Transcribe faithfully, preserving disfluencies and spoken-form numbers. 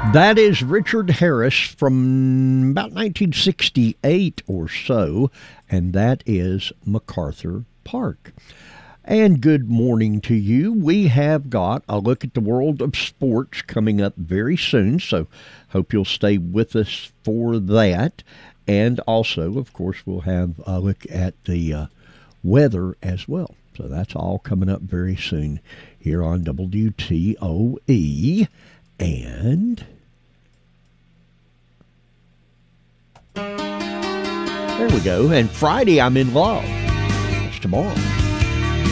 That is Richard Harris from about nineteen sixty-eight or so, and that is MacArthur Park. And good morning to you. We have got a look at the world of sports coming up very soon, so hope you'll stay with us for that. And also, of course, we'll have a look at the uh, weather as well. So that's all coming up very soon here on W T O E. And there we go. And Friday, I'm in love. That's tomorrow.